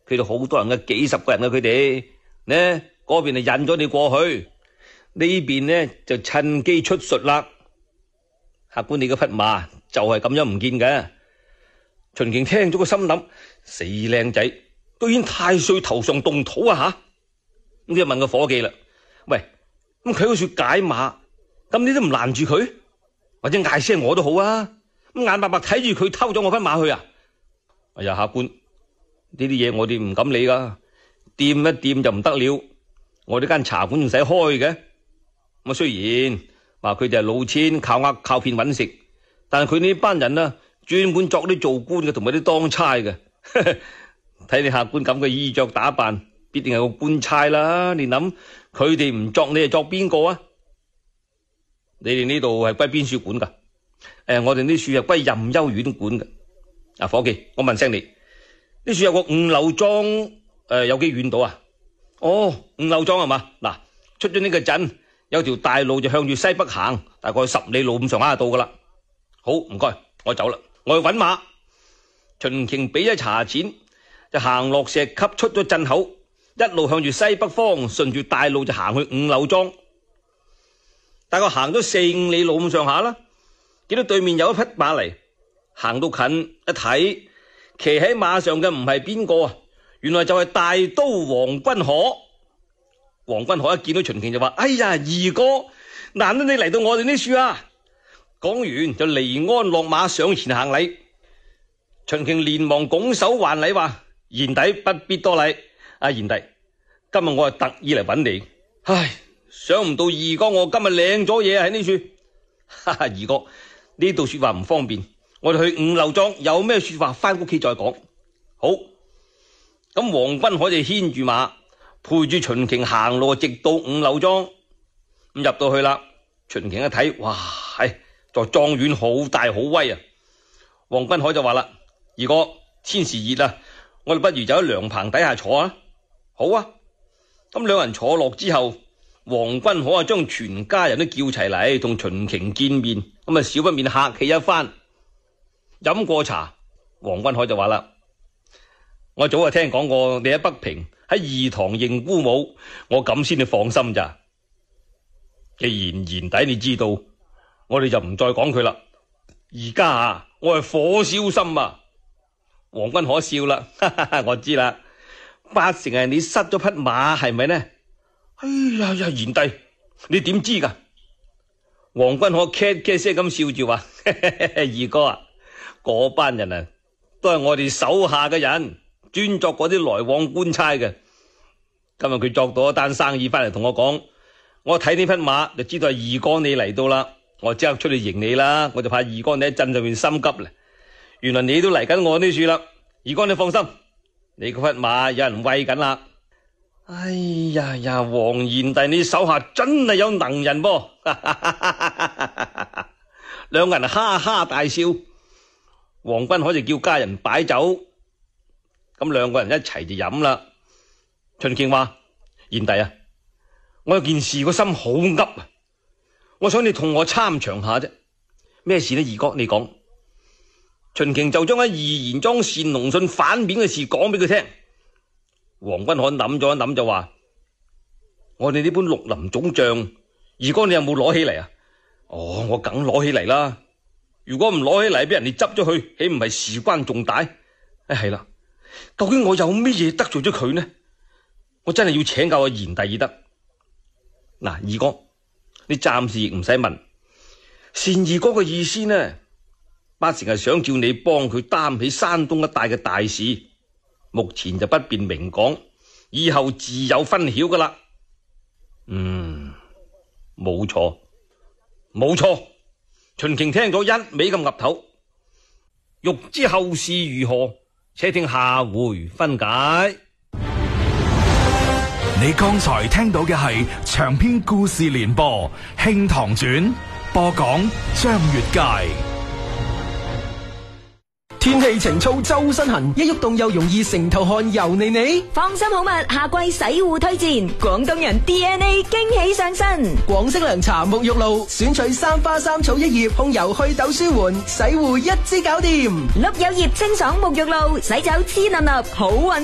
佢哋好多人嘅，幾十個人嘅佢哋，呢嗰邊就引咗你過去，呢邊呢就趁機出術啦。客官，你嘅匹馬就係咁樣唔見嘅。秦瓊聽咗個心諗，死靚仔，居然太歲頭上動土啊吓！咁就問個伙計啦，喂，咁佢好似解馬，咁你都唔攔住佢，或者嗌聲我都好啊！咁眼白白睇住佢偷咗我匹馬去啊！哎呀，客官，呢啲嘢我哋唔敢理噶，掂一掂就唔得了。我哋間茶館仲使開嘅。咁雖然話佢哋係老千，靠呃靠騙揾食，但係佢呢班人啊，專門作啲做官嘅同埋啲當差嘅。睇你客官咁嘅衣着打扮，必定係個官差啦。你諗佢哋唔作，你係作邊個啊？你哋呢度係歸邊處管噶？我哋呢處係歸任休院管嘅。啊，伙計，我問聲你，呢處有個五柳莊，有幾遠到啊？哦，五柳莊係嘛？嗱，出咗呢個鎮，有條大路就向住西北行，大概10里路咁上下就到噶啦。好，唔該，我走啦，我去搵馬。秦瓊俾咗茶錢，就行落石級，出咗鎮口，一路向住西北方，順住大路就行去五柳莊。大概行咗4-5里路咁上下啦，見到對面有一匹馬嚟，行到近一睇，騎喺馬上嘅唔係邊個啊？原來就係大刀黃君可。黃君可一見到秦瓊就話：哎呀，二哥，難得你嚟到我哋呢處啊！講完就離鞍落馬上前行禮。秦瓊連忙拱手還禮，話：賢弟不必多禮。阿賢弟，今日我係特意嚟揾你。唉，想唔到二哥我今日領咗嘢喺呢處。哈哈，二哥呢度說話唔方便，我哋去五柳莊，有咩說話翻屋企再講。好，咁黃君可就牽住馬，陪住秦瓊行路，直到五柳莊。咁入到去啦，秦瓊一睇，哇，座莊園好大好威啊！黃君可就話啦：二哥，天時熱啊，我哋不如就喺涼棚底下坐啊。好啊，咁兩人坐落之後，黃君可啊將全家人都叫齊嚟同秦瓊見面，咁啊少不免客氣一番。飲過茶，黃君可就話啦：我早就聽講過你喺北平喺義堂認姑母，我咁先至放心咋。既然賢弟你知道，我哋就唔再講佢啦。而家啊，我係火燒心啊！黃君可笑啦，哈哈，我知啦，八成係你失咗匹馬，係咪呢？哎呀呀，賢弟，你點知噶？黃君可咳咳聲咁笑住話：二哥啊，嗰班人啊，都係我哋手下嘅人，專作嗰啲來往官差嘅。今日佢作到一單生意翻嚟同我講，我睇呢匹馬就知道係二哥你嚟到啦，我即刻出去迎你啦。我就怕二哥你喺鎮上面心急啦。原來你都嚟緊我呢處啦，二哥你放心，你嗰匹馬有人餵緊啦。哎呀呀，黃賢弟你手下真係有能人噃！兩個人哈哈大笑。黃君可就叫家人擺酒，咁兩個人一齊就飲啦。秦瓊話：賢弟啊，我有件事個心好噏啊，我想你同我參詳下啫。咩事呢？二哥你講。秦瓊就將喺義賢莊善龍信反面嘅事講俾佢聽。黃君可諗咗一諗就話：我哋呢本綠林總賬，二哥你有冇攞起嚟啊？哦，我梗攞起嚟啦。如果唔攞起嚟，俾人哋執咗去，豈唔係事關重大？係啦，究竟我有咩嘢得罪咗佢呢？我真係要請教阿賢弟已得。嗱，二哥，你暫時亦唔使問。善二哥嘅意思呢，八成係想叫你幫佢擔起山東一帶嘅大事，目前就不便明講，以後自有分曉噶啦。冇錯，冇錯。秦瓊聽咗一味咁岌頭，欲知後事如何，且聽下回分解。 你剛才聽到嘅係長篇故事連播《慶堂傳》，播講張月佳。 天氣情操周身痕，一喐動又容易成頭汗油膩膩。 放心好物，夏季洗護推薦，廣東人 DNA 驚喜上身。 廣式涼茶沐浴露，選取三花三草一葉，控油去痘舒緩，洗護一支搞掂。 碌柚葉清爽沐浴露，洗走黐粒粒，好運。